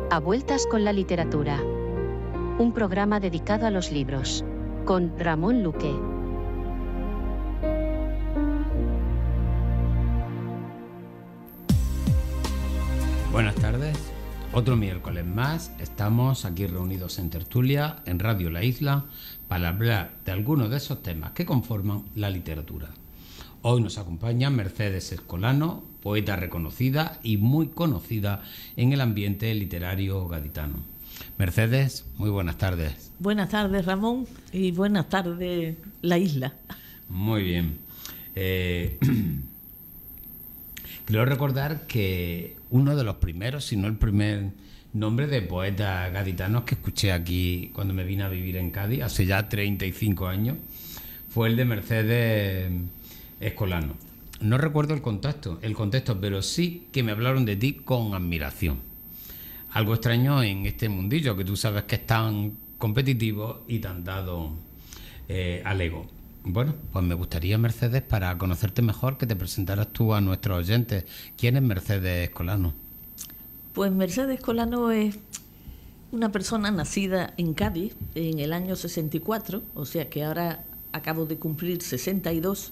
A Vueltas con la Literatura. Un programa dedicado a los libros. Con Ramón Luque. Buenas tardes. Otro miércoles más estamos aquí reunidos en tertulia en Radio La Isla para hablar de algunos de esos temas que conforman la literatura. Hoy nos acompaña Mercedes Escolano, poeta reconocida y muy conocida en el ambiente literario gaditano. Mercedes, muy buenas tardes. Buenas tardes, Ramón, y buenas tardes, La Isla. Muy bien. Quiero recordar que uno de los primeros, si no el primer nombre de poetas gaditanos que escuché aquí cuando me vine a vivir en Cádiz, hace ya 35 años, fue el de Mercedes Escolano. No recuerdo el contexto, pero sí que me hablaron de ti con admiración. Algo extraño en este mundillo que tú sabes que es tan competitivo y tan dado al ego. Bueno, pues me gustaría, Mercedes, para conocerte mejor, que te presentaras tú a nuestros oyentes. ¿Quién es Mercedes Escolano? Pues Mercedes Escolano es una persona nacida en Cádiz en el año 64, o sea que ahora acabo de cumplir 62,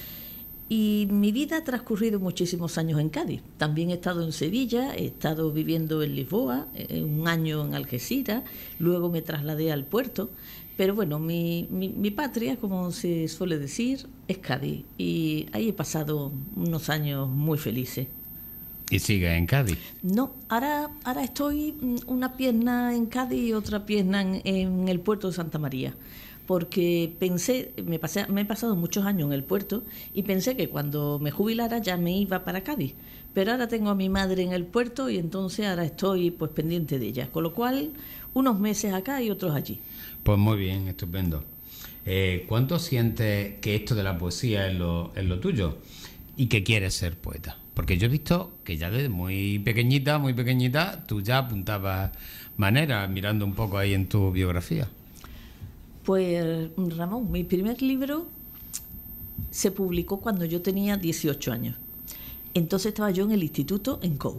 y mi vida ha transcurrido muchísimos años en Cádiz. También he estado en Sevilla, he estado viviendo en Lisboa, un año en Algeciras, luego me trasladé al puerto. Pero bueno, mi patria, como se suele decir, es Cádiz, y ahí he pasado unos años muy felices. ¿Y sigues en Cádiz? No, ahora estoy una pierna en Cádiz y otra pierna en el puerto de Santa María, porque me he pasado muchos años en el puerto y pensé que cuando me jubilara ya me iba para Cádiz, pero ahora tengo a mi madre en el puerto y entonces ahora estoy pues pendiente de ella, con lo cual unos meses acá y otros allí. Pues muy bien, estupendo. ¿Cuánto sientes que esto de la poesía es lo tuyo y que quieres ser poeta? Porque yo he visto que ya desde muy pequeñita, tú ya apuntabas maneras, mirando un poco ahí en tu biografía. Pues Ramón, mi primer libro se publicó cuando yo tenía 18 años. Entonces estaba yo en el instituto en COU.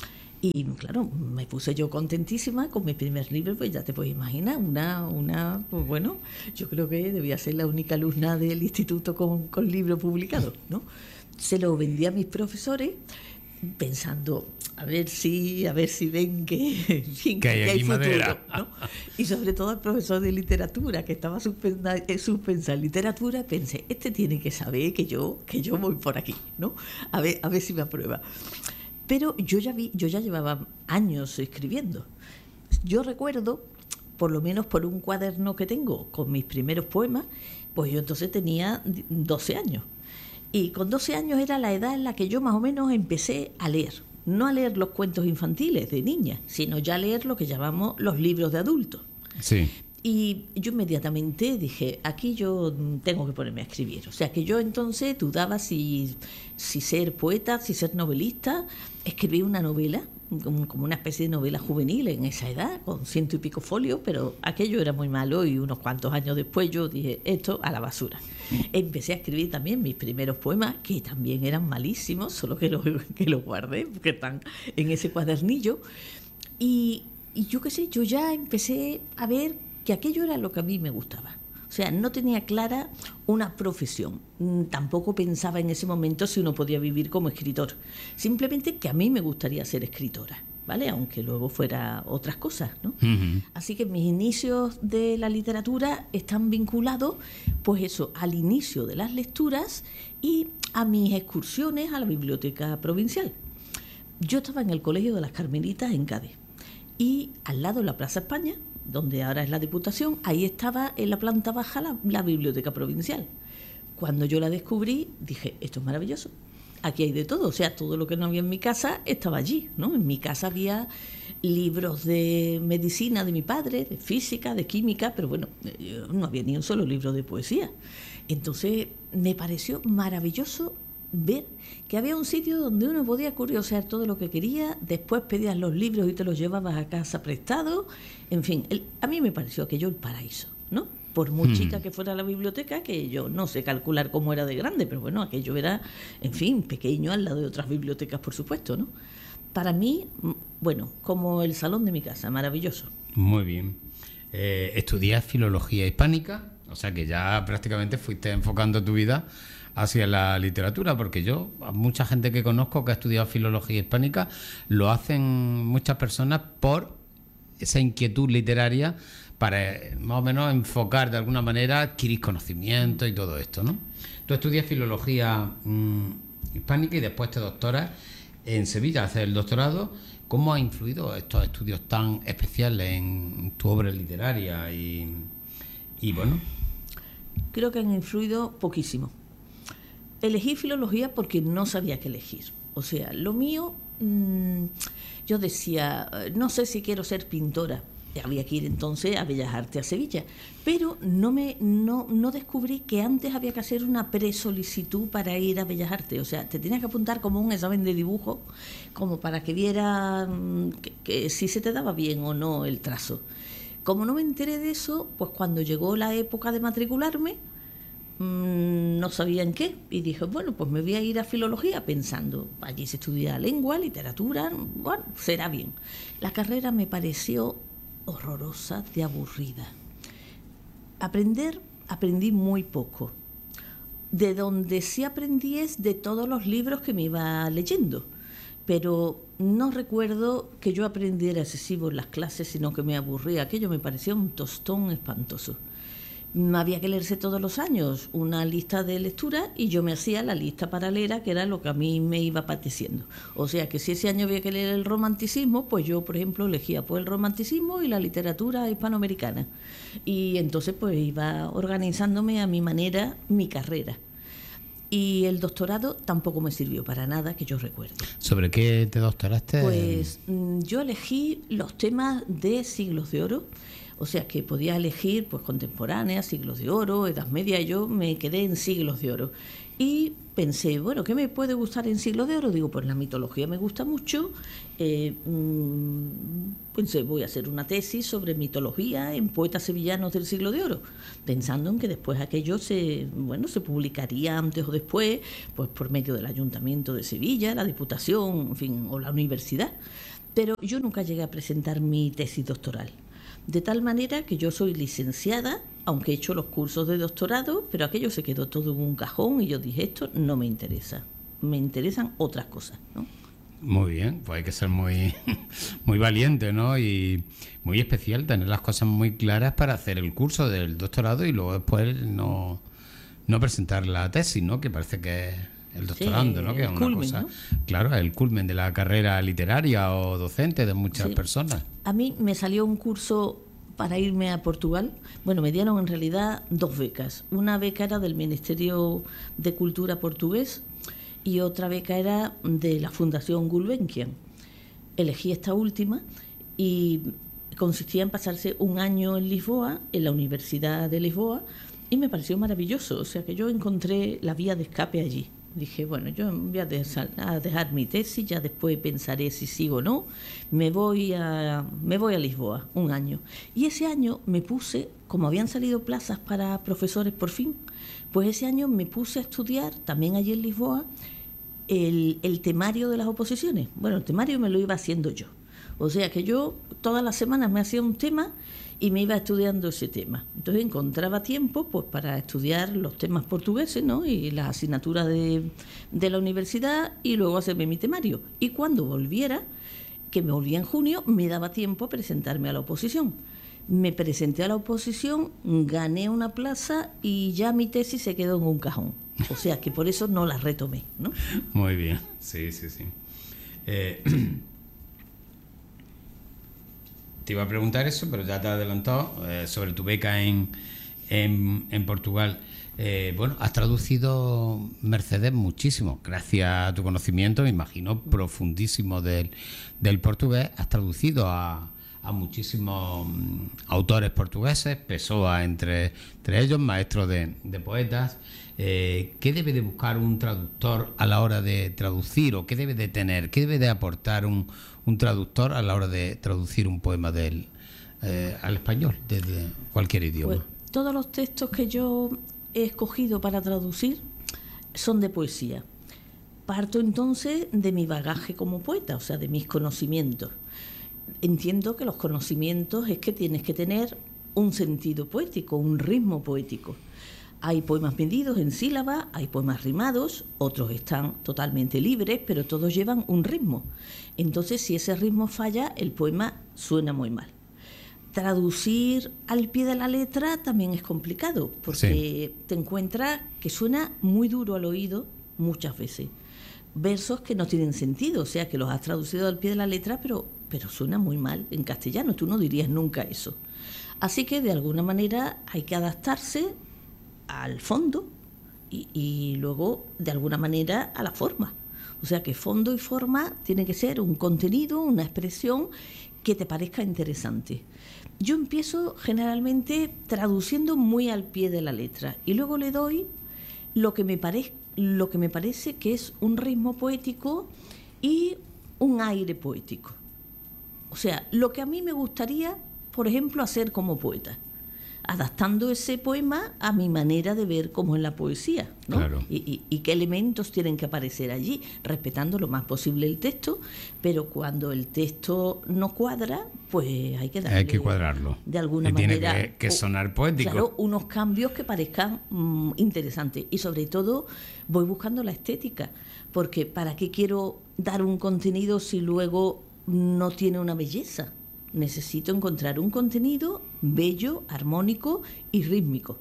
Y claro, me puse yo contentísima con mi primer libro, pues ya te puedes imaginar, pues bueno, yo creo que debía ser la única alumna del instituto con libro publicado, ¿no? Se lo vendí a mis profesores pensando, a ver si ven que hay futuro, ¿no? Y sobre todo al profesor de literatura, que estaba suspensa en literatura, pensé, este tiene que saber que yo voy por aquí, ¿no? A ver si me aprueba. Pero yo ya llevaba años escribiendo. Yo recuerdo, por lo menos por un cuaderno que tengo con mis primeros poemas, pues yo entonces tenía 12 años. Y con 12 años era la edad en la que yo más o menos empecé a leer. No a leer los cuentos infantiles de niña, sino ya a leer lo que llamamos los libros de adultos. Sí. Y yo inmediatamente dije, aquí yo tengo que ponerme a escribir. O sea que yo entonces dudaba si ser poeta, si ser novelista. Escribí una novela, como una especie de novela juvenil en esa edad, con 100 y pico folios, pero aquello era muy malo y unos cuantos años después yo dije, esto a la basura. Empecé a escribir también mis primeros poemas, que también eran malísimos, solo que los guardé, porque están en ese cuadernillo. Y yo qué sé, yo ya empecé a ver que aquello era lo que a mí me gustaba. O sea, no tenía clara una profesión. Tampoco pensaba en ese momento si uno podía vivir como escritor. Simplemente que a mí me gustaría ser escritora, ¿vale? Aunque luego fuera otras cosas, ¿no? Uh-huh. Así que mis inicios de la literatura están vinculados, pues eso, al inicio de las lecturas y a mis excursiones a la biblioteca provincial. Yo estaba en el Colegio de las Carmelitas en Cádiz y al lado de la Plaza España, donde ahora es la Diputación, ahí estaba en la planta baja la biblioteca provincial. Cuando yo la descubrí, dije, esto es maravilloso, aquí hay de todo, o sea, todo lo que no había en mi casa estaba allí, ¿no? En mi casa había libros de medicina de mi padre, de física, de química, pero bueno, no había ni un solo libro de poesía. Entonces me pareció maravilloso ver que había un sitio donde uno podía curiosear todo lo que quería, después pedías los libros y te los llevabas a casa prestados, en fin, a mí me pareció aquello el paraíso, ¿no? Por muy chica que fuera la biblioteca, que yo no sé calcular cómo era de grande, pero bueno, aquello era, en fin, pequeño al lado de otras bibliotecas, por supuesto, ¿no? para mí, bueno, como el salón de mi casa, maravilloso. Muy bien. Estudias filología hispánica, o sea que ya prácticamente fuiste enfocando tu vida hacia la literatura, porque yo, a mucha gente que conozco que ha estudiado filología hispánica, lo hacen muchas personas por esa inquietud literaria para más o menos enfocar de alguna manera, adquirir conocimiento y todo esto, ¿no? Tú estudias filología hispánica y después te doctoras en Sevilla, haces el doctorado. ¿Cómo ha influido estos estudios tan especiales en tu obra literaria? Y bueno... Creo que han influido poquísimo. Elegí filología porque no sabía qué elegir. O sea, lo mío, yo decía, no sé si quiero ser pintora. Había que ir entonces a Bellas Artes a Sevilla, pero no descubrí que antes había que hacer una presolicitud para ir a Bellas Artes. O sea, te tenías que apuntar como un examen de dibujo, como para que viera que si se te daba bien o no el trazo. Como no me enteré de eso, pues cuando llegó la época de matricularme, no sabía en qué, y dije, bueno, pues me voy a ir a filología, pensando, allí se estudia lengua, literatura, bueno, será bien. La carrera me pareció horrorosa, de aburrida. Aprendí muy poco. De donde sí aprendí es de todos los libros que me iba leyendo, pero no recuerdo que yo aprendiera excesivo en las clases, sino que me aburría. Aquello me parecía un tostón espantoso. Había que leerse todos los años una lista de lectura y yo me hacía la lista paralela, que era lo que a mí me iba apeteciendo. O sea que si ese año había que leer el romanticismo, pues yo, por ejemplo, elegía pues el romanticismo y la literatura hispanoamericana. Y entonces pues iba organizándome a mi manera mi carrera. Y el doctorado tampoco me sirvió para nada, que yo recuerde. ¿Sobre qué te doctoraste? Pues yo elegí los temas de siglos de oro. O sea que podía elegir pues contemporáneas, siglos de oro, Edad Media. Yo me quedé en siglos de oro. Y pensé, bueno, ¿qué me puede gustar en siglos de oro? Digo, pues la mitología me gusta mucho. Pensé, voy a hacer una tesis sobre mitología en poetas sevillanos del siglo de oro, pensando en que después aquello se publicaría antes o después, pues por medio del Ayuntamiento de Sevilla, la Diputación, en fin, o la universidad. Pero yo nunca llegué a presentar mi tesis doctoral. De tal manera que yo soy licenciada, aunque he hecho los cursos de doctorado, pero aquello se quedó todo en un cajón y yo dije, esto no me interesa, me interesan otras cosas, ¿no? Muy bien, pues hay que ser muy, muy valiente, ¿no? Y muy especial, tener las cosas muy claras para hacer el curso del doctorado y luego después no presentar la tesis, ¿no? Que parece que es el doctorando, sí, ¿no? Que es una culmen, cosa, ¿no? Claro, el culmen de la carrera literaria o docente de muchas personas. A mí me salió un curso para irme a Portugal. Bueno, me dieron en realidad 2 becas. Una beca era del Ministerio de Cultura portugués y otra beca era de la Fundación Gulbenkian. Elegí esta última y consistía en pasarse un año en Lisboa, en la Universidad de Lisboa, y me pareció maravilloso. O sea que yo encontré la vía de escape allí. Dije, bueno, yo voy a dejar mi tesis, ya después pensaré si sigo o no. Me voy a Lisboa un año. Y ese año me puse, como habían salido plazas para profesores por fin, pues ese año me puse a estudiar, también allí en Lisboa, el temario de las oposiciones. Bueno, el temario me lo iba haciendo yo. O sea que yo todas las semanas me hacía un tema y me iba estudiando ese tema. Entonces encontraba tiempo pues para estudiar los temas portugueses, ¿no? Y las asignaturas de la universidad y luego hacerme mi temario. Y cuando volviera, que me volvía en junio, me daba tiempo a presentarme a la oposición. Me presenté a la oposición, gané una plaza y ya mi tesis se quedó en un cajón. O sea que por eso no la retomé, ¿no? Muy bien, sí. Te iba a preguntar eso, pero ya te he adelantado sobre tu beca en Portugal. Bueno, has traducido, Mercedes, muchísimo. Gracias a tu conocimiento, me imagino, profundísimo del portugués. Has traducido a muchísimos autores portugueses, Pessoa entre ellos, maestros de poetas. ¿Qué debe de buscar un traductor a la hora de traducir, o qué debe de tener, qué debe de aportar un traductor a la hora de traducir un poema al español, desde cualquier idioma? Pues, todos los textos que yo he escogido para traducir son de poesía. parto entonces de mi bagaje como poeta, o sea, de mis conocimientos. Entiendo que los conocimientos es que tienes que tener un sentido poético, un ritmo poético. Hay poemas medidos en sílabas, hay poemas rimados, otros están totalmente libres, pero todos llevan un ritmo. Entonces, si ese ritmo falla, el poema suena muy mal. Traducir al pie de la letra también es complicado, porque te encuentras que suena muy duro al oído muchas veces. Versos que no tienen sentido, o sea, que los has traducido al pie de la letra, pero suena muy mal en castellano, tú no dirías nunca eso. Así que, de alguna manera, hay que adaptarse al fondo y luego, de alguna manera, a la forma. O sea, que fondo y forma tiene que ser un contenido, una expresión que te parezca interesante. Yo empiezo generalmente traduciendo muy al pie de la letra y luego le doy lo que me parece que es un ritmo poético y un aire poético. O sea, lo que a mí me gustaría, por ejemplo, hacer como poeta, adaptando ese poema a mi manera de ver cómo es la poesía, ¿no? Claro. Y qué elementos tienen que aparecer allí, respetando lo más posible el texto, pero cuando el texto no cuadra, pues hay que darle, hay que cuadrarlo. De alguna manera. Tiene que sonar poético. Claro, unos cambios que parezcan interesantes. Y sobre todo voy buscando la estética, porque ¿para qué quiero dar un contenido si luego no tiene una belleza? Necesito encontrar un contenido bello, armónico y rítmico.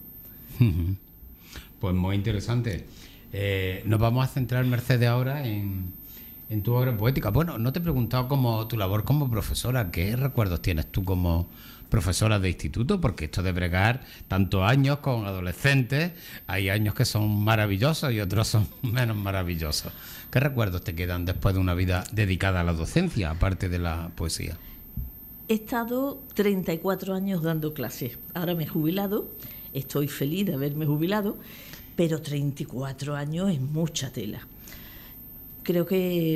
Pues muy interesante. Nos vamos a centrar, Mercedes, ahora en tu obra poética. Bueno, no te he preguntado cómo tu labor como profesora. ¿Qué recuerdos tienes tú como profesora de instituto? Porque esto de bregar tantos años con adolescentes, hay años que son maravillosos y otros son menos maravillosos. ¿Qué recuerdos te quedan después de una vida dedicada a la docencia, aparte de la poesía? He estado 34 años dando clases. Ahora me he jubilado, estoy feliz de haberme jubilado, pero 34 años es mucha tela. Creo que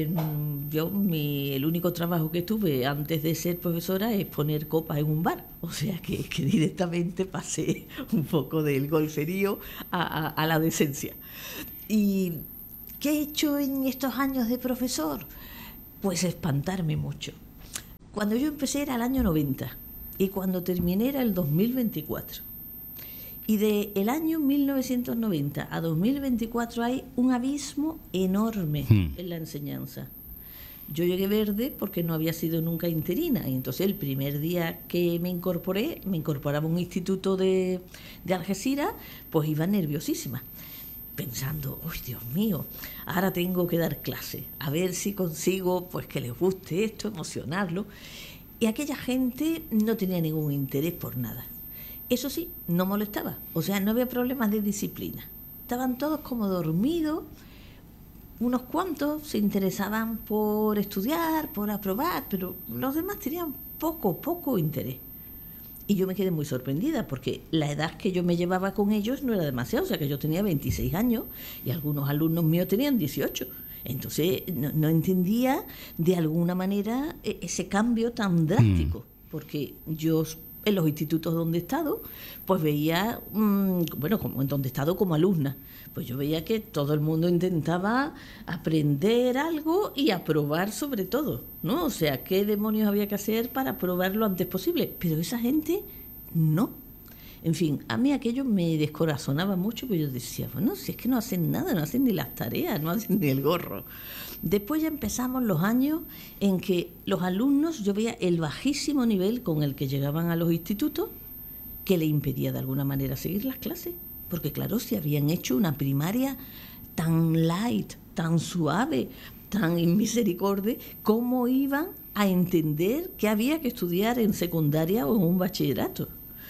el único trabajo que tuve antes de ser profesora es poner copas en un bar. O sea que directamente pasé un poco del golferío a la decencia. ¿Y qué he hecho en estos años de profesor? Pues espantarme mucho. Cuando yo empecé era el año 90 y cuando terminé era el 2024. Y del año 1990 a 2024 hay un abismo enorme en la enseñanza. Yo llegué verde porque no había sido nunca interina y entonces el primer día que me incorporaba a un instituto de Algeciras, pues iba nerviosísima, pensando, ¡uy, Dios mío! Ahora tengo que dar clase, a ver si consigo pues que les guste esto, emocionarlo. Y aquella gente no tenía ningún interés por nada. Eso sí, no molestaba, o sea, no había problemas de disciplina. Estaban todos como dormidos, unos cuantos se interesaban por estudiar, por aprobar, pero los demás tenían poco interés. Y yo me quedé muy sorprendida porque la edad que yo me llevaba con ellos no era demasiado, o sea que yo tenía 26 años y algunos alumnos míos tenían 18. Entonces no entendía de alguna manera ese cambio tan drástico, porque yo en los institutos donde he estado, pues veía, como en donde he estado como alumna, pues yo veía que todo el mundo intentaba aprender algo y aprobar sobre todo, ¿no? O sea, ¿qué demonios había que hacer para aprobar lo antes posible? Pero esa gente no. En fin, a mí aquello me descorazonaba mucho, pero yo decía, bueno, si es que no hacen nada, no hacen ni las tareas, no hacen ni el gorro. Después ya empezamos los años en que los alumnos, yo veía el bajísimo nivel con el que llegaban a los institutos, que le impedía de alguna manera seguir las clases. Porque claro, si habían hecho una primaria tan light, tan suave, tan inmisericordia, ¿cómo iban a entender que había que estudiar en secundaria o en un bachillerato?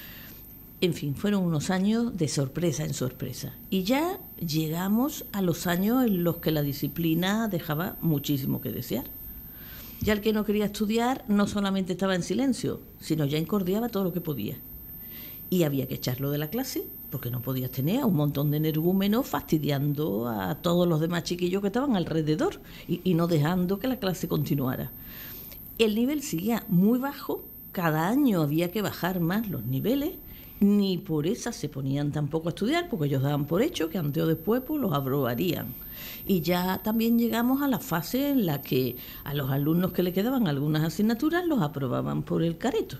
En fin, fueron unos años de sorpresa en sorpresa. Y ya llegamos a los años en los que la disciplina dejaba muchísimo que desear. Ya el que no quería estudiar no solamente estaba en silencio, sino ya incordiaba todo lo que podía. Y había que echarlo de la clase, porque no podías tener a un montón de energúmenos fastidiando a todos los demás chiquillos que estaban alrededor y no dejando que la clase continuara. El nivel seguía muy bajo, cada año había que bajar más los niveles ni por esas se ponían tampoco a estudiar, porque ellos daban por hecho que antes o después pues los aprobarían. Y ya también llegamos a la fase en la que a los alumnos que le quedaban algunas asignaturas los aprobaban por el careto.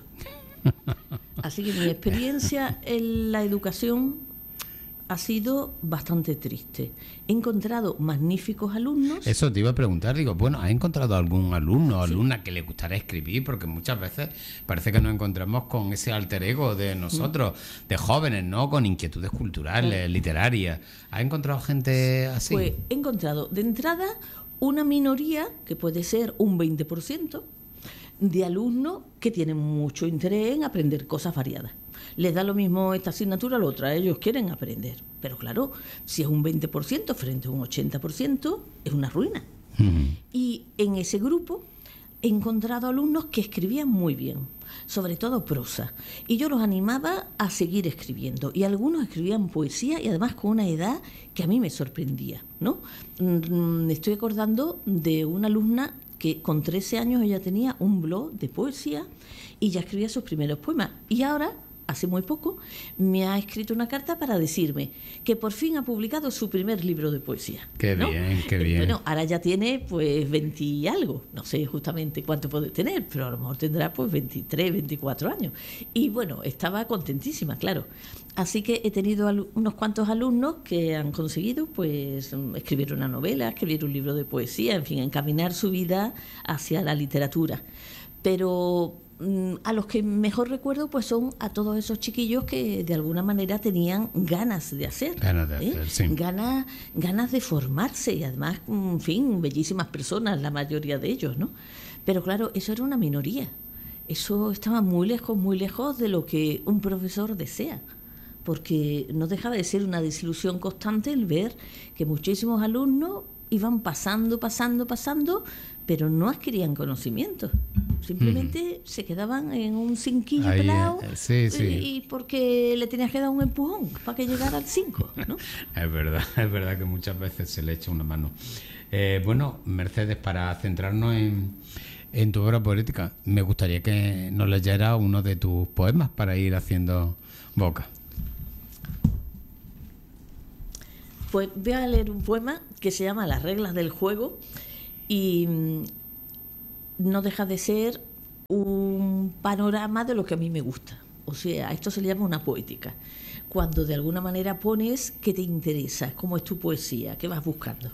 Así que mi experiencia en la educación ha sido bastante triste. He encontrado magníficos alumnos. Eso te iba a preguntar, digo, bueno, ¿has encontrado algún alumno o alumna que le gustara escribir? Porque muchas veces parece que nos encontramos con ese alter ego de nosotros, de jóvenes, ¿no? Con inquietudes culturales, literarias. ¿Has encontrado gente así? Pues he encontrado, de entrada, una minoría, que puede ser un 20%, de alumnos que tienen mucho interés en aprender cosas variadas. Les da lo mismo esta asignatura o la otra, ellos quieren aprender. Pero claro, si es un 20% frente a un 80%, es una ruina. Y en ese grupo he encontrado alumnos que escribían muy bien, sobre todo prosa. Y yo los animaba a seguir escribiendo. Y algunos escribían poesía y además con una edad que a mí me sorprendía, ¿no? Me estoy acordando de una alumna que con 13 años ella tenía un blog de poesía y ya escribía sus primeros poemas. Y ahora, hace muy poco, me ha escrito una carta para decirme que por fin ha publicado su primer libro de poesía. Qué ¿no? bien, qué bien. Bueno, ahora ya tiene pues 20 y algo, no sé justamente cuánto puede tener, pero a lo mejor tendrá pues 23, 24 años. Y bueno, estaba contentísima, claro. Así que he tenido unos cuantos alumnos que han conseguido pues escribir una novela, escribir un libro de poesía, en fin, encaminar su vida hacia la literatura. Pero a los que mejor recuerdo pues son a todos esos chiquillos que de alguna manera tenían ganas de hacer. Ganas de hacer, sí. Ganas de formarse y además, en fin, bellísimas personas, la mayoría de ellos, ¿no? Pero claro, eso era una minoría. Eso estaba muy lejos de lo que un profesor desea. Porque no dejaba de ser una desilusión constante el ver que muchísimos alumnos iban pasando, pero no adquirían conocimientos. Simplemente se quedaban en un cinquillo pelado y porque le tenías que dar un empujón para que llegara al 5, ¿no? Es verdad que muchas veces se le echa una mano. Bueno, Mercedes, para centrarnos en tu obra poética, me gustaría que nos leyera uno de tus poemas para ir haciendo boca. Pues voy a leer un poema que se llama Las reglas del juego y no deja de ser un panorama de lo que a mí me gusta. O sea, esto se le llama una poética. Cuando de alguna manera pones qué te interesa, cómo es tu poesía, qué vas buscando.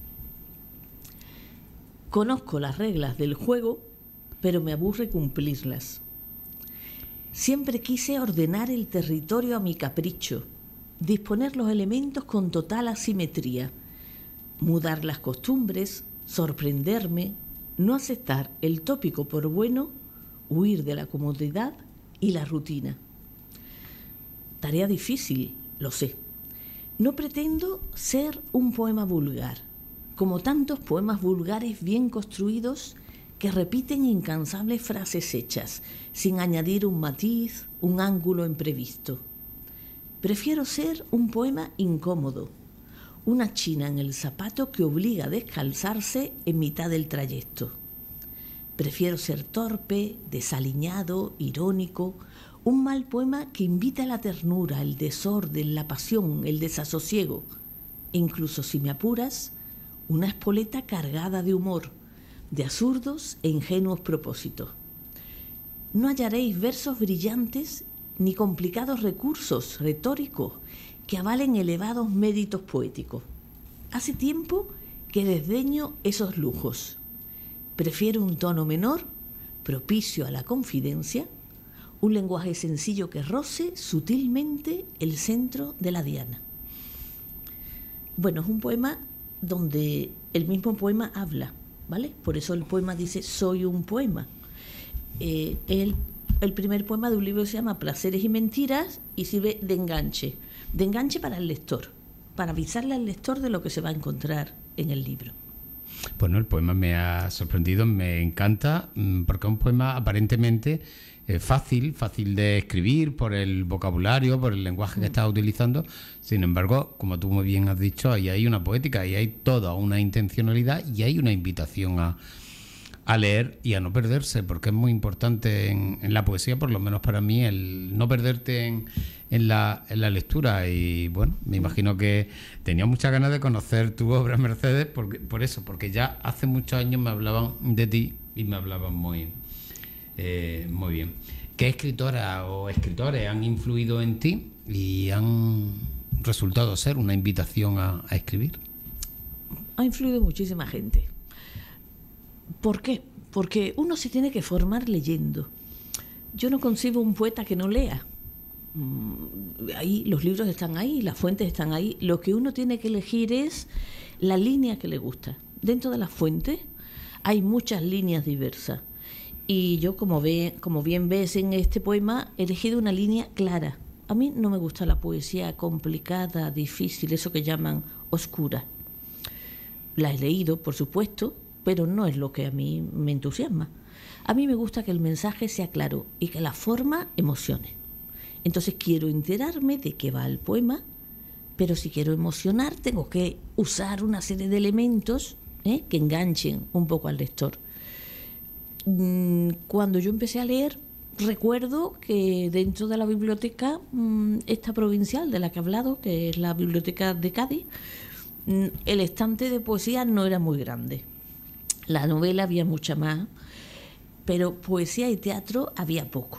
Conozco las reglas del juego, pero me aburre cumplirlas. Siempre quise ordenar el territorio a mi capricho, disponer los elementos con total asimetría, mudar las costumbres, sorprenderme, no aceptar el tópico por bueno, huir de la comodidad y la rutina. Tarea difícil, lo sé. No pretendo ser un poema vulgar, como tantos poemas vulgares bien construidos que repiten incansables frases hechas, sin añadir un matiz, un ángulo imprevisto. Prefiero ser un poema incómodo, una china en el zapato que obliga a descalzarse en mitad del trayecto. Prefiero ser torpe, desaliñado, irónico, un mal poema que invita a la ternura, el desorden, la pasión, el desasosiego, e incluso si me apuras, una espoleta cargada de humor, de absurdos e ingenuos propósitos. No hallaréis versos brillantes ni complicados recursos retóricos que avalen elevados méritos poéticos. Hace tiempo que desdeño esos lujos. Prefiero un tono menor, propicio a la confidencia, un lenguaje sencillo que roce sutilmente el centro de la diana. Bueno, es un poema donde el mismo poema habla, ¿vale? Por eso el poema dice soy un poema. El primer poema de un libro se llama Placeres y Mentiras y sirve de enganche para el lector, para avisarle al lector de lo que se va a encontrar en el libro. Bueno, el poema me ha sorprendido, me encanta, porque es un poema aparentemente fácil de escribir por el vocabulario, por el lenguaje que estás utilizando. Sin embargo, como tú muy bien has dicho, ahí hay una poética, ahí hay toda una intencionalidad y hay una invitación a leer y a no perderse, porque es muy importante en la poesía, por lo menos para mí, el no perderte en la lectura. Y bueno, me imagino que tenía muchas ganas de conocer tu obra, Mercedes, porque ya hace muchos años me hablaban de ti y me hablaban muy bien. ¿Qué escritoras o escritores han influido en ti y han resultado ser una invitación a escribir? Ha influido muchísima gente. ¿Por qué? Porque uno se tiene que formar leyendo. Yo no concibo un poeta que no lea. Ahí los libros están ahí, las fuentes están ahí. Lo que uno tiene que elegir es la línea que le gusta. Dentro de las fuentes hay muchas líneas diversas. Y yo, como bien ves en este poema, he elegido una línea clara. A mí no me gusta la poesía complicada, difícil, eso que llaman oscura. La he leído, por supuesto, pero no es lo que a mí me entusiasma. A mí me gusta que el mensaje sea claro y que la forma emocione. Entonces quiero enterarme de qué va el poema, pero si quiero emocionar tengo que usar una serie de elementos que enganchen un poco al lector. Cuando yo empecé a leer, recuerdo que dentro de la biblioteca, esta provincial de la que he hablado, que es la Biblioteca de Cádiz, el estante de poesía no era muy grande. La novela había mucha más, pero poesía y teatro había poco.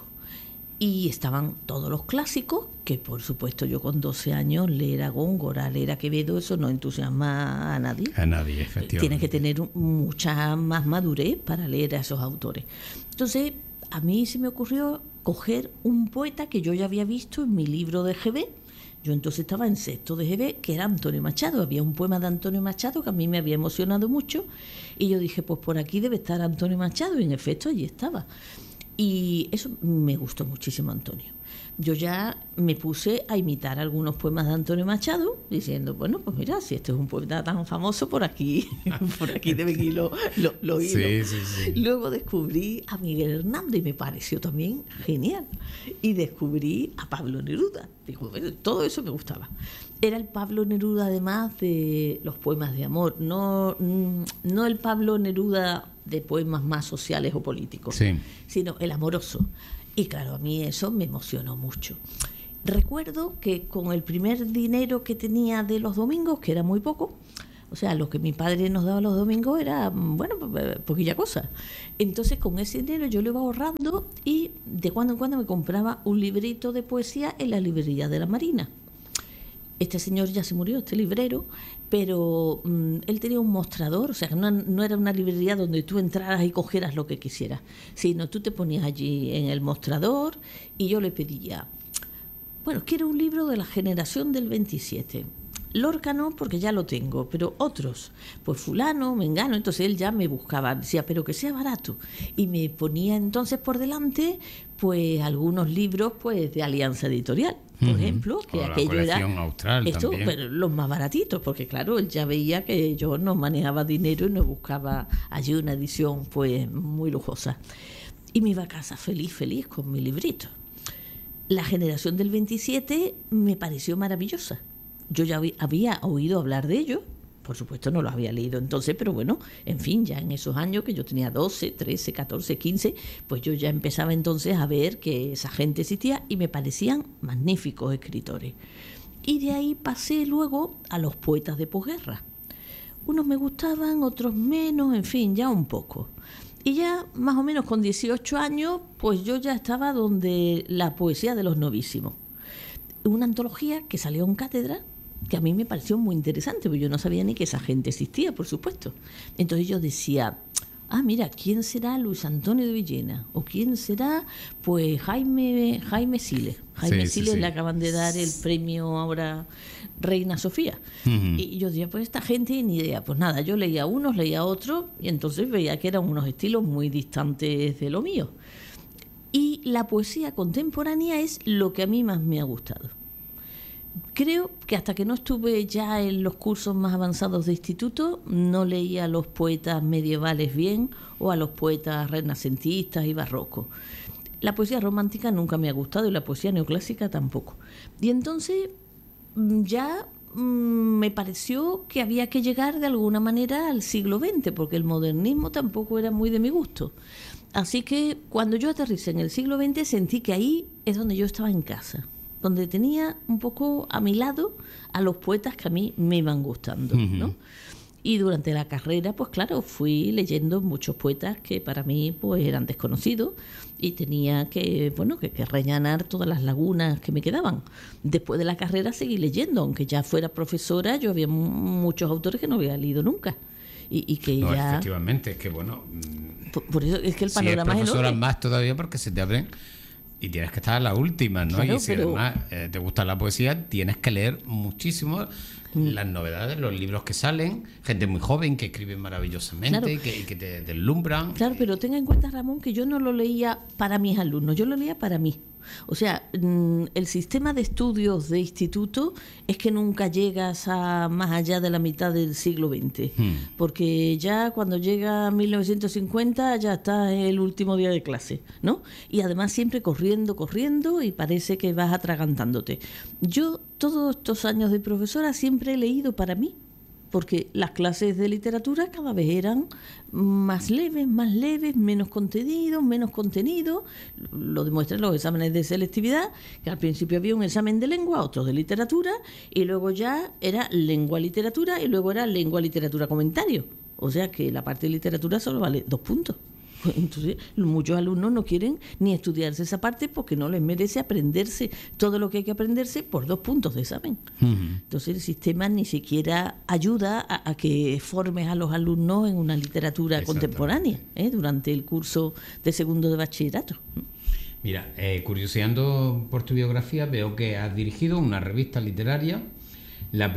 Y estaban todos los clásicos, que por supuesto yo con 12 años leer a Góngora, leer a Quevedo, eso no entusiasma a nadie. A nadie, efectivamente. Tienes que tener mucha más madurez para leer a esos autores. Entonces, a mí se me ocurrió coger un poeta que yo ya había visto en mi libro de GB. Yo entonces estaba en sexto de GB, que era Antonio Machado. Había un poema de Antonio Machado que a mí me había emocionado mucho y yo dije, pues por aquí debe estar Antonio Machado, y en efecto allí estaba. Y eso me gustó muchísimo, Antonio. Yo ya me puse a imitar algunos poemas de Antonio Machado, diciendo, bueno, pues mira, si este es un poeta tan famoso, por aquí deben ir los hilos. Sí. Luego descubrí a Miguel Hernández y me pareció también genial. Y descubrí a Pablo Neruda. Digo, bueno, todo eso me gustaba. Era el Pablo Neruda, además, de los poemas de amor, no el Pablo Neruda de poemas más sociales o políticos, sino el amoroso. Y claro, a mí eso me emocionó mucho. Recuerdo que con el primer dinero que tenía de los domingos, que era muy poco, o sea, lo que mi padre nos daba los domingos era, bueno, poquilla cosa. Entonces, con ese dinero yo lo iba ahorrando y de cuando en cuando me compraba un librito de poesía en la librería de la Marina. Este señor ya se murió, este librero, pero él tenía un mostrador, o sea, que no era una librería donde tú entraras y cogieras lo que quisieras, sino tú te ponías allí en el mostrador y yo le pedía, bueno, quiero un libro de la generación del 27. Lorca no, porque ya lo tengo, pero otros, pues fulano, mengano. Entonces él ya me buscaba, decía, pero que sea barato, y me ponía entonces por delante pues algunos libros pues de Alianza Editorial, por ejemplo, que aquello era Austral esto, también. pero los más baratitos, porque claro, él ya veía que yo no manejaba dinero y no buscaba allí una edición pues muy lujosa, y me iba a casa feliz con mi librito. La generación del 27 me pareció maravillosa. Yo ya había oído hablar de ello, por supuesto no lo había leído entonces, pero bueno, en fin, ya en esos años que yo tenía 12, 13, 14, 15, pues yo ya empezaba entonces a ver que esa gente existía y me parecían magníficos escritores. Y de ahí pasé luego a los poetas de posguerra. Unos me gustaban, otros menos, en fin, ya un poco. Y ya más o menos con 18 años, pues yo ya estaba donde la poesía de los novísimos. Una antología que salió en cátedra, que a mí me pareció muy interesante, porque yo no sabía ni que esa gente existía, por supuesto. Entonces yo decía, mira, ¿quién será Luis Antonio de Villena? ¿O quién será, pues, Jaime Siles? Jaime Siles le acaban de dar el premio ahora Reina Sofía. Y yo decía, pues esta gente ni idea. Pues nada, yo leía unos, leía otros, y entonces veía que eran unos estilos muy distantes de lo mío. Y la poesía contemporánea es lo que a mí más me ha gustado. Creo que hasta que no estuve ya en los cursos más avanzados de instituto, no leía a los poetas medievales bien o a los poetas renacentistas y barrocos. La poesía romántica nunca me ha gustado y la poesía neoclásica tampoco. Y entonces ya me pareció que había que llegar de alguna manera al siglo XX, porque el modernismo tampoco era muy de mi gusto. Así que cuando yo aterricé en el siglo XX sentí que ahí es donde yo estaba en casa, donde tenía un poco a mi lado a los poetas que a mí me iban gustando, ¿no? Y durante la carrera, pues claro, fui leyendo muchos poetas que para mí pues eran desconocidos y tenía que rellenar todas las lagunas que me quedaban. Después de la carrera seguí leyendo, aunque ya fuera profesora, yo había muchos autores que no había leído nunca. Y que no, ya... efectivamente, es que bueno... Por eso es que el panorama si es profesora es enorme. más todavía porque se te abren y tienes que estar a la última, ¿no? Claro, y si pero... además te gusta la poesía, tienes que leer muchísimo las novedades, los libros que salen, gente muy joven que escribe maravillosamente, claro, y que te deslumbran. Claro, pero tenga en cuenta, Ramón, que yo no lo leía para mis alumnos, yo lo leía para mí. O sea, el sistema de estudios de instituto es que nunca llegas a más allá de la mitad del siglo XX, porque ya cuando llega 1950 ya está el último día de clase, ¿no? Y además siempre corriendo y parece que vas atragantándote. Yo todos estos años de profesora siempre he leído para mí, porque las clases de literatura cada vez eran más leves, menos contenido. Lo demuestran los exámenes de selectividad, que al principio había un examen de lengua, otro de literatura, y luego ya era lengua-literatura, y luego era lengua-literatura comentario. O sea que la parte de literatura solo vale 2 puntos. Entonces, muchos alumnos no quieren ni estudiarse esa parte porque no les merece aprenderse todo lo que hay que aprenderse por 2 puntos de examen. Entonces, el sistema ni siquiera ayuda a que formes a los alumnos en una literatura contemporánea durante el curso de segundo de bachillerato. Mira, curioseando por tu biografía, veo que has dirigido una revista literaria, la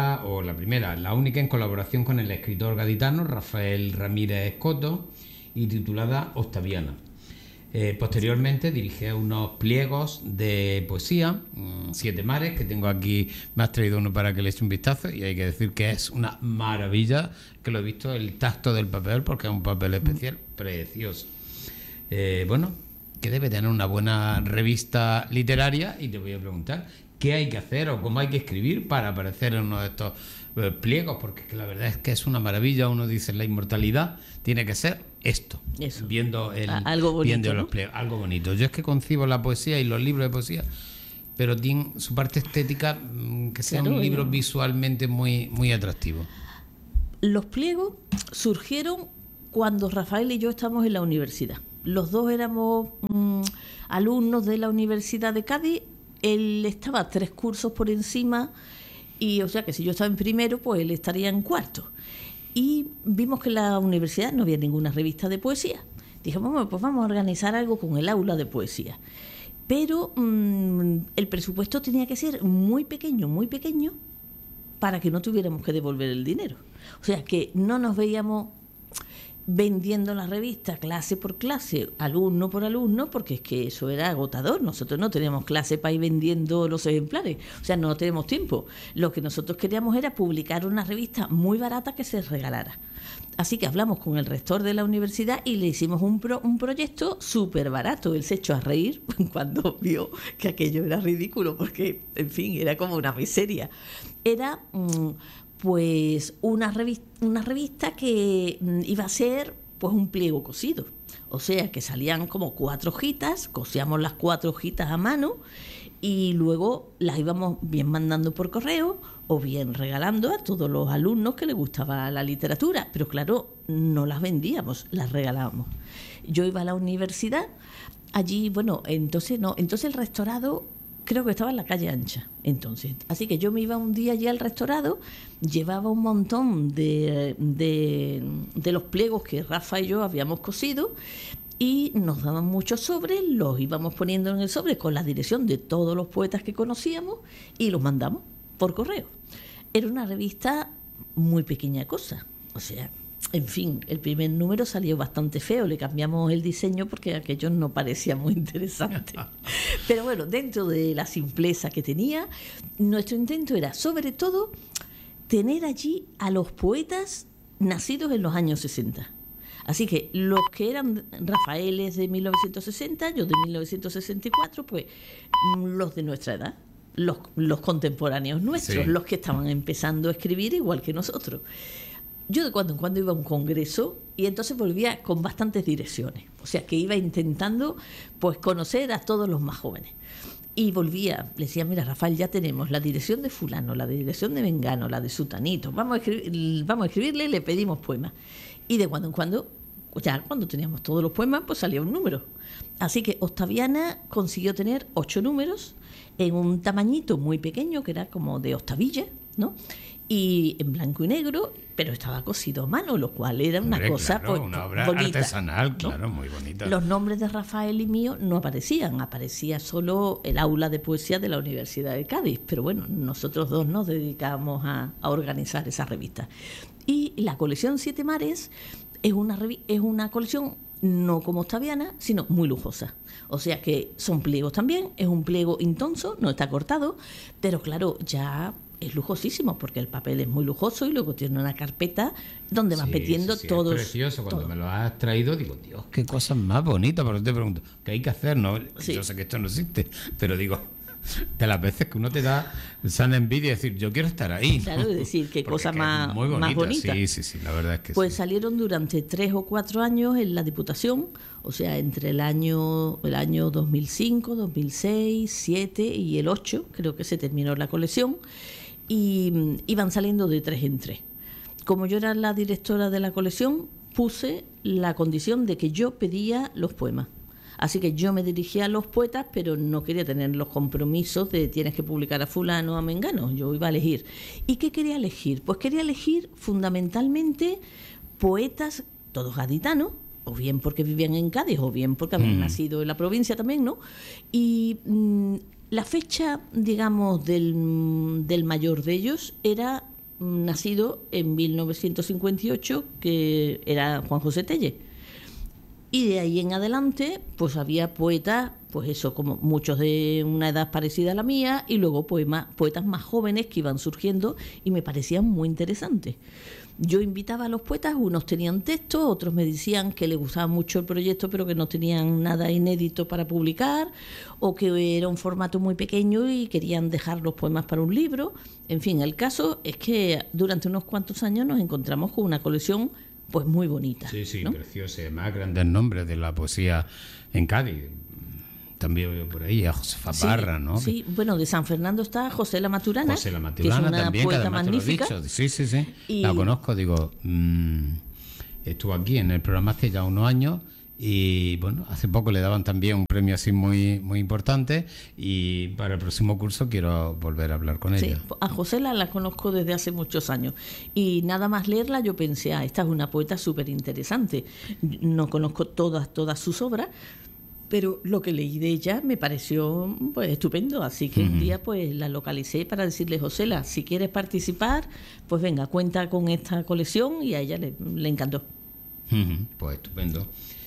única en colaboración con el escritor gaditano Rafael Ramírez Escoto, y titulada Octaviana. Posteriormente dirigí unos pliegos de poesía, 7 mares, que tengo aquí. Me has traído uno para que le eche un vistazo y hay que decir que es una maravilla, que lo he visto, el tacto del papel, porque es un papel especial, precioso. Que debe tener una buena revista literaria, y te voy a preguntar qué hay que hacer o cómo hay que escribir para aparecer en uno de estos pliegos, porque la verdad es que es una maravilla. Uno dice, la inmortalidad tiene que ser esto. Viendo algo bonito, viendo ¿no? los pliegos, algo bonito. Yo es que concibo la poesía y los libros de poesía, pero tienen su parte estética, que sea un libro visualmente muy, muy atractivo. Los pliegos surgieron cuando Rafael y yo estábamos en la universidad. Los dos éramos alumnos de la Universidad de Cádiz. Él estaba 3 cursos por encima, y o sea que si yo estaba en primero, pues él estaría en cuarto. Y vimos que en la universidad no había ninguna revista de poesía. Dijimos, bueno, pues vamos a organizar algo con el aula de poesía. Pero el presupuesto tenía que ser muy pequeño, para que no tuviéramos que devolver el dinero. O sea que no nos veíamos vendiendo la revista clase por clase, alumno por alumno, porque es que eso era agotador. Nosotros no teníamos clase para ir vendiendo los ejemplares, o sea, no tenemos tiempo. Lo que nosotros queríamos era publicar una revista muy barata que se regalara. Así que hablamos con el rector de la universidad y le hicimos un proyecto súper barato. Él se echó a reír cuando vio que aquello era ridículo, porque, en fin, era como una miseria. Era pues una revista que iba a ser pues un pliego cosido. O sea, que salían como 4 hojitas, cosíamos las 4 hojitas a mano y luego las íbamos bien mandando por correo o bien regalando a todos los alumnos que les gustaba la literatura. Pero claro, no las vendíamos, las regalábamos. Yo iba a la universidad, allí, entonces el rectorado creo que estaba en la calle Ancha, entonces. Así que yo me iba un día allí al rectorado, llevaba un montón de los pliegos que Rafa y yo habíamos cosido, y nos daban muchos sobres, los íbamos poniendo en el sobre con la dirección de todos los poetas que conocíamos y los mandamos por correo. Era una revista muy pequeña cosa, o sea, en fin, el primer número salió bastante feo, le cambiamos el diseño porque aquello no parecía muy interesante. Pero bueno, dentro de la simpleza que tenía, nuestro intento era, sobre todo, tener allí a los poetas nacidos en los años 60. Así que los que eran Rafaeles de 1960, yo de 1964, pues los de nuestra edad. los contemporáneos nuestros, Sí. los que estaban empezando a escribir igual que nosotros. Yo de cuando en cuando iba a un congreso y entonces volvía con bastantes direcciones. O sea, que iba intentando pues conocer a todos los más jóvenes. Y volvía, le decía, mira, Rafael, ya tenemos la dirección de fulano, la dirección de Mengano, la de Sutanito. Vamos a escribirle y le pedimos poemas. Y de cuando en cuando, ya cuando teníamos todos los poemas, pues salía un número. Así que Octaviana consiguió tener 8 números en un tamañito muy pequeño, que era como de octavilla, ¿no? Y en blanco y negro, pero estaba cosido a mano, lo cual era una Hombre, cosa claro, pues, una obra bonita, artesanal, ¿no? claro, muy bonita. Los nombres de Rafael y mío no aparecían, aparecía solo el aula de poesía de la Universidad de Cádiz, pero bueno, nosotros dos nos dedicábamos a organizar esa revista. Y la colección Siete Mares es una colección no como Octaviana, sino muy lujosa. O sea que son pliegos también, es un pliego intonso, no está cortado, pero claro, ya es lujosísimo porque el papel es muy lujoso y luego tiene una carpeta donde van metiendo todos. Es precioso. Cuando todo. me lo has traído, digo, Dios, qué cosas más bonitas. Pero te pregunto, ¿qué hay que hacer? No, Sí. yo sé que esto no existe, pero digo, de las veces que uno te da sana envidia y decir, yo quiero estar ahí, ¿no? Claro, es decir, qué Porque cosa es que más, es muy más bonita. Sí, la verdad es que Pues sí. salieron durante 3 o 4 años en la Diputación, o sea, entre el año 2005, 2006, 2007 y el 8, creo que se terminó la colección, y iban saliendo de 3 en 3. Como yo era la directora de la colección, puse la condición de que yo pedía los poemas. Así que yo me dirigía a los poetas, pero no quería tener los compromisos de tienes que publicar a fulano o a mengano. Yo iba a elegir. ¿Y qué quería elegir? Pues quería elegir fundamentalmente poetas, todos gaditanos, o bien porque vivían en Cádiz, o bien porque habían nacido en la provincia también, ¿no? Y la fecha, digamos, del mayor de ellos era nacido en 1958, que era Juan José Tellez. Y de ahí en adelante, pues había poetas, pues eso, como muchos de una edad parecida a la mía, y luego poetas más jóvenes que iban surgiendo y me parecían muy interesantes. Yo invitaba a los poetas, unos tenían texto, otros me decían que les gustaba mucho el proyecto, pero que no tenían nada inédito para publicar, o que era un formato muy pequeño y querían dejar los poemas para un libro. En fin, el caso es que durante unos cuantos años nos encontramos con una colección pues muy bonita. Sí, ¿no? preciosa. Además, grandes nombres de la poesía en Cádiz. También veo por ahí a Josefa Parra, ¿no? Sí, bueno, de San Fernando está José La Maturana, José La que es Maturana una también, que poeta además te lo he magnífica. dicho. Sí. Y- La conozco, digo, estuvo aquí en el programa hace ya unos años y bueno, hace poco le daban también un premio así muy, muy importante y para el próximo curso quiero volver a hablar con Sí, ella. a José la conozco desde hace muchos años y nada más leerla yo pensé, esta es una poeta súper interesante. No conozco todas sus obras, pero lo que leí de ella me pareció pues estupendo, así que un día pues la localicé para decirle, Josela, si quieres participar, pues venga, cuenta con esta colección, y a ella le encantó. Pues estupendo.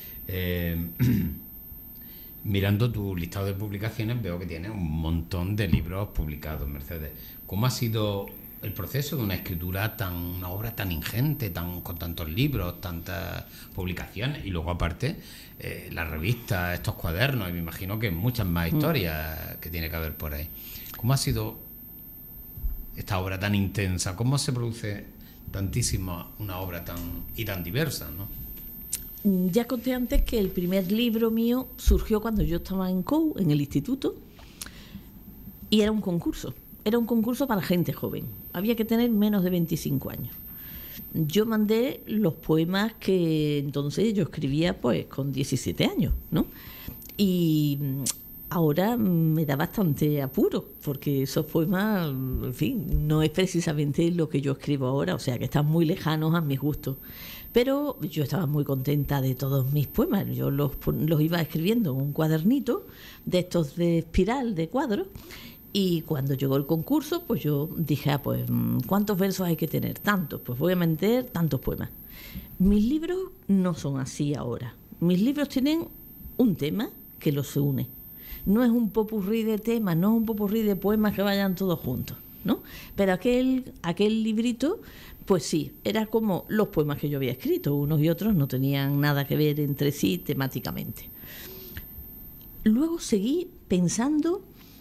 Mirando tu listado de publicaciones veo que tienes un montón de libros publicados, Mercedes. ¿Cómo ha sido el proceso de una escritura una obra tan ingente, con tantos libros, tantas publicaciones? Y luego aparte, la revista, estos cuadernos, y me imagino que muchas más historias que tiene que haber por ahí. ¿Cómo ha sido esta obra tan intensa? ¿Cómo se produce tantísima una obra tan diversa, ¿no? Ya conté antes que el primer libro mío surgió cuando yo estaba en COU, en el instituto, y era un concurso. Era un concurso para gente joven. Había que tener menos de 25 años. Yo mandé los poemas que entonces yo escribía pues con 17 años, ¿no? Y ahora me da bastante apuro, porque esos poemas, en fin, no es precisamente lo que yo escribo ahora, o sea que están muy lejanos a mis gustos. Pero yo estaba muy contenta de todos mis poemas. Yo los iba escribiendo en un cuadernito de estos de espiral, de cuadros. Y cuando llegó el concurso, pues yo dije, pues, ¿cuántos versos hay que tener? Tantos, pues voy a meter tantos poemas. Mis libros no son así ahora. Mis libros tienen un tema que los une. No es un popurrí de temas, no es un popurrí de poemas que vayan todos juntos, ¿no? Pero aquel librito, pues sí, era como los poemas que yo había escrito. Unos y otros no tenían nada que ver entre sí temáticamente. Luego seguí pensando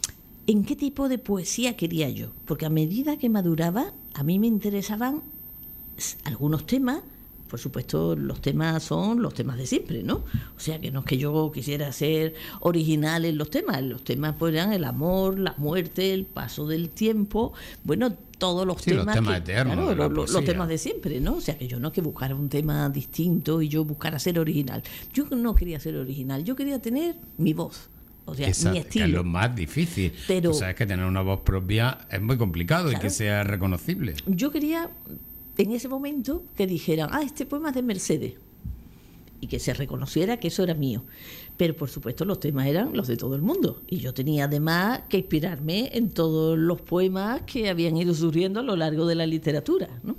en qué tipo de poesía quería yo, porque a medida que maduraba, a mí me interesaban algunos temas. Por supuesto, los temas son los temas de siempre, ¿no? O sea, que no es que yo quisiera ser original en los temas pues eran el amor, la muerte, el paso del tiempo, bueno, todos los temas, los temas eternos, claro, los poesía. temas de siempre, ¿no? O sea, que yo no es que buscara un tema distinto y yo buscara ser original. Yo no quería ser original, yo quería tener mi voz. O sea, Exacto, mi estilo. que es lo más difícil. Pero, tú sabes que tener una voz propia es muy complicado, claro, y que sea reconocible. Yo quería, en ese momento, que dijeran, este poema es de Mercedes, y que se reconociera que eso era mío. Pero, por supuesto, los temas eran los de todo el mundo. Y yo tenía, además, que inspirarme en todos los poemas que habían ido surgiendo a lo largo de la literatura, ¿no?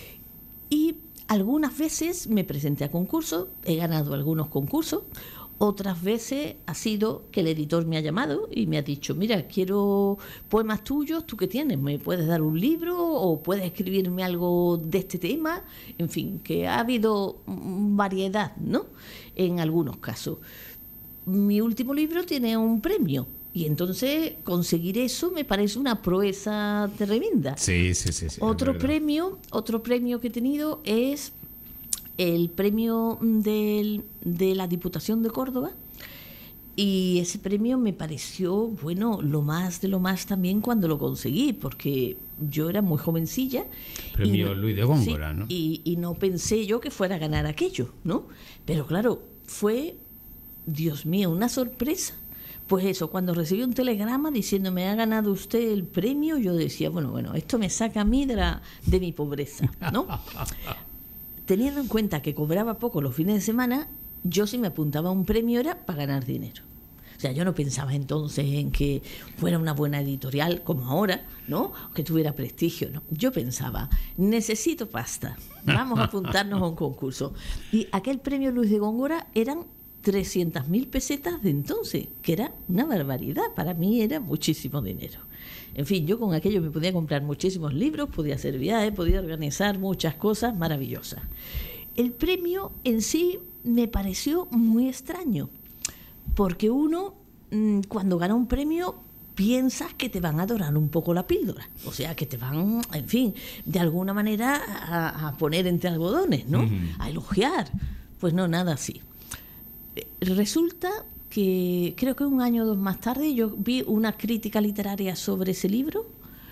Y algunas veces me presenté a concursos, he ganado algunos concursos. Otras veces ha sido que el editor me ha llamado y me ha dicho, mira, quiero poemas tuyos, ¿tú qué tienes? ¿Me puedes dar un libro o puedes escribirme algo de este tema? En fin, que ha habido variedad, ¿no? En algunos casos. Mi último libro tiene un premio y entonces conseguir eso me parece una proeza tremenda. Sí. Otro premio que he tenido es el premio de la Diputación de Córdoba, y ese premio me pareció, bueno, lo más de lo más también cuando lo conseguí, porque yo era muy jovencilla. Premio Luis de Góngora, sí, ¿no? Y no pensé yo que fuera a ganar aquello, ¿no? Pero claro, fue, Dios mío, una sorpresa. Pues eso, cuando recibí un telegrama diciéndome ha ganado usted el premio, yo decía, bueno, esto me saca a mí de mi pobreza, ¿no? Teniendo en cuenta que cobraba poco los fines de semana, yo si me apuntaba a un premio era para ganar dinero. O sea, yo no pensaba entonces en que fuera una buena editorial como ahora, ¿no? Que tuviera prestigio, ¿no? Yo pensaba, necesito pasta, vamos a apuntarnos a un concurso. Y aquel premio Luis de Góngora eran 300.000 pesetas de entonces, que era una barbaridad, para mí era muchísimo dinero. En fin, yo con aquello me podía comprar muchísimos libros, podía hacer viajes, podía organizar muchas cosas maravillosas. El premio en sí me pareció muy extraño, porque uno, cuando gana un premio, piensas que te van a dorar un poco la píldora, o sea, que te van, en fin, de alguna manera a poner entre algodones, ¿no? A elogiar. Pues no, nada así. Resulta que creo que un año o dos más tarde yo vi una crítica literaria sobre ese libro,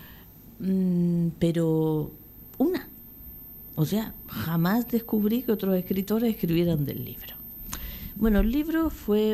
pero una. O sea, jamás descubrí que otros escritores escribieran del libro. Bueno, el libro fue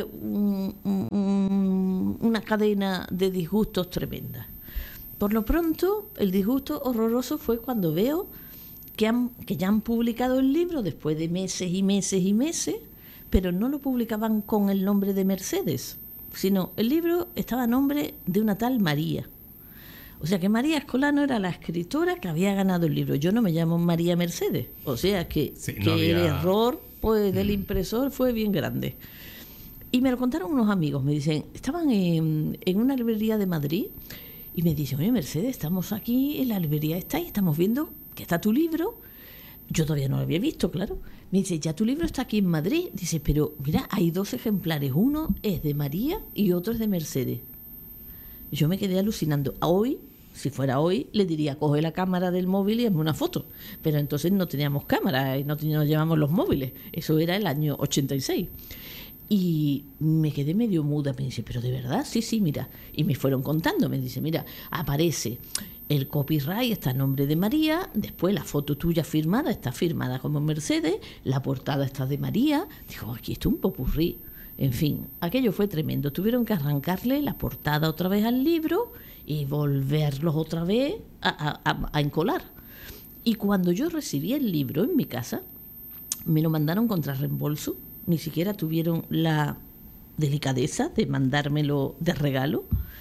una cadena de disgustos tremenda. Por lo pronto, el disgusto horroroso fue cuando veo que ya han publicado el libro después de meses y meses y meses, pero no lo publicaban con el nombre de Mercedes, sino el libro estaba a nombre de una tal María. O sea que María Escolano era la escritora que había ganado el libro. Yo no me llamo María Mercedes. O sea que, sí, que el error pues, del impresor fue bien grande. Y me lo contaron unos amigos. Me dicen, estaban en una librería de Madrid y me dicen, oye Mercedes, estamos aquí en la librería esta y estamos viendo que está tu libro. Yo todavía no lo había visto, claro. Me dice, ya tu libro está aquí en Madrid. Dice, pero mira, hay 2 ejemplares. Uno es de María y otro es de Mercedes. Yo me quedé alucinando. Hoy, si fuera hoy, le diría, coge la cámara del móvil y hazme una foto. Pero entonces no teníamos cámara y no llevamos los móviles. Eso era el año 86. Y me quedé medio muda. Me dice, ¿pero de verdad? Sí, mira. Y me fueron contando. Me dice, mira, aparece el copyright, está a nombre de María. Después la foto tuya firmada está firmada como Mercedes. La portada está de María. Digo, aquí está un popurrí. En fin, aquello fue tremendo. Tuvieron que arrancarle la portada otra vez al libro y volverlos otra vez a encolar. Y cuando yo recibí el libro en mi casa, me lo mandaron contra reembolso. Ni siquiera tuvieron la delicadeza de mandármelo de regalo.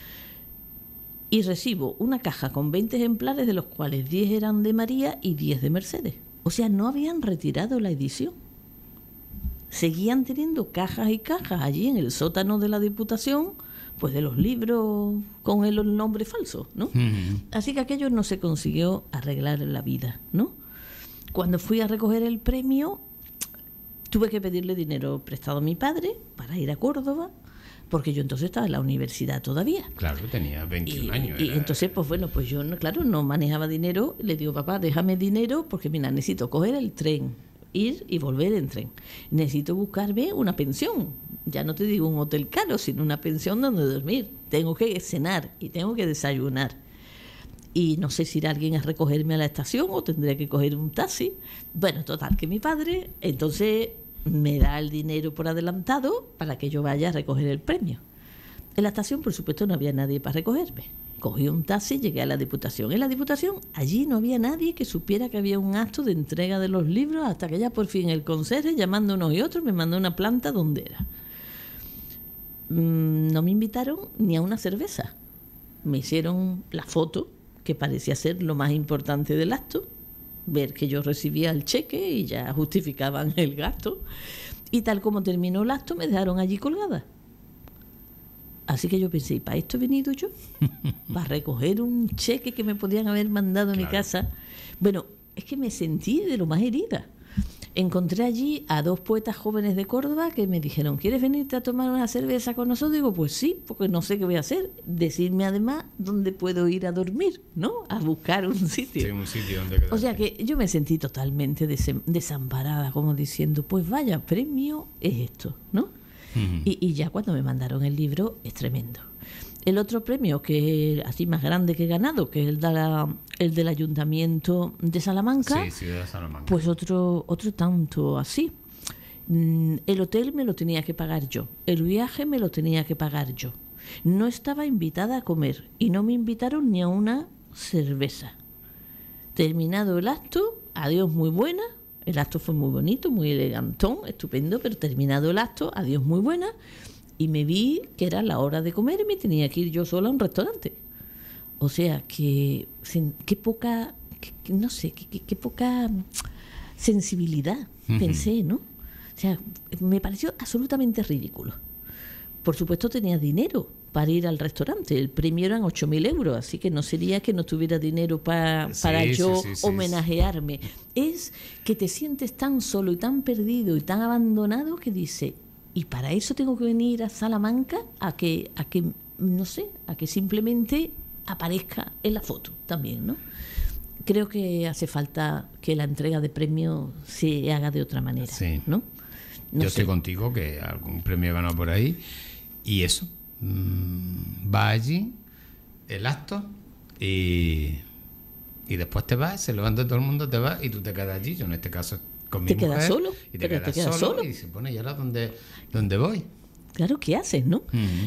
Y recibo una caja con 20 ejemplares, de los cuales 10 eran de María y 10 de Mercedes. O sea, no habían retirado la edición. Seguían teniendo cajas y cajas allí en el sótano de la Diputación, pues de los libros con el nombre falso, ¿no? Así que aquello no se consiguió arreglar en la vida, ¿no? Cuando fui a recoger el premio, tuve que pedirle dinero prestado a mi padre para ir a Córdoba, porque yo entonces estaba en la universidad todavía. Claro, tenía 21 años. Y entonces, pues bueno, pues yo, claro, no manejaba dinero. Le digo, papá, déjame dinero porque, mira, necesito coger el tren, ir y volver en tren. Necesito buscarme una pensión. Ya no te digo un hotel caro, sino una pensión donde dormir. Tengo que cenar y tengo que desayunar. Y no sé si irá alguien a recogerme a la estación o tendré que coger un taxi. Bueno, total, que mi padre entonces me da el dinero por adelantado para que yo vaya a recoger el premio. En la estación, por supuesto, no había nadie para recogerme. Cogí un taxi, llegué a la Diputación. En la Diputación, allí no había nadie que supiera que había un acto de entrega de los libros, hasta que ya por fin el conserje, llamando unos y otros, me mandó una planta donde era. No me invitaron ni a una cerveza. Me hicieron la foto, que parecía ser lo más importante del acto, ver que yo recibía el cheque y ya justificaban el gasto. Y tal como terminó el acto, me dejaron allí colgada. Así que yo pensé, ¿y para esto he venido yo? ¿Para recoger un cheque que me podían haber mandado a mi casa? Bueno, es que me sentí de lo más herida. Encontré allí a 2 poetas jóvenes de Córdoba que me dijeron, ¿quieres venirte a tomar una cerveza con nosotros? Digo, pues sí, porque no sé qué voy a hacer. Decirme además dónde puedo ir a dormir, ¿no? A buscar un sitio. Sí, un sitio donde quedarte. O sea que yo me sentí totalmente desamparada, como diciendo, pues vaya premio es esto, ¿no? Uh-huh. Y ya cuando me mandaron el libro, es tremendo. El otro premio, que así más grande que he ganado, que es el del Ayuntamiento de Salamanca, sí, de Salamanca, pues otro tanto así. El hotel me lo tenía que pagar yo, el viaje me lo tenía que pagar yo. No estaba invitada a comer y no me invitaron ni a una cerveza. Terminado el acto, adiós, muy buena. El acto fue muy bonito, muy elegantón, estupendo, pero terminado el acto, adiós, muy buena. Y me vi que era la hora de comer y me tenía que ir yo sola a un restaurante. O sea, qué poca, no sé, qué poca sensibilidad, pensé, ¿no? O sea, me pareció absolutamente ridículo. Por supuesto tenía dinero para ir al restaurante. El premio eran 8.000 euros, así que no sería que no tuviera dinero para yo homenajearme. Es que te sientes tan solo y tan perdido y tan abandonado que dices, y para eso tengo que venir a Salamanca a que no sé, a que simplemente aparezca en la foto también, ¿no? Creo que hace falta que la entrega de premios se haga de otra manera, sí. ¿no? Yo estoy contigo, que algún premio he ganado por ahí, y eso, va allí, el acto, y después te vas, se levanta todo el mundo, te vas y tú te quedas allí. Yo en este caso con mi mujer, quedas solo, y te quedas solo y se pone, ¿y ahora dónde voy? Claro, ¿qué haces, no? Uh-huh.